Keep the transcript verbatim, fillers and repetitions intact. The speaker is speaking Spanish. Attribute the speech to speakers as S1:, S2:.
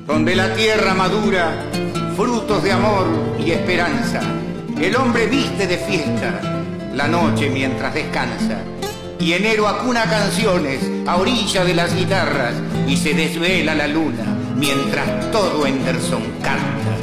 S1: donde la tierra madura frutos de amor y esperanza. El hombre viste de fiesta la noche mientras descansa, y enero acuna canciones a orilla de las guitarras, y se desvela la luna mientras todo Henderson canta.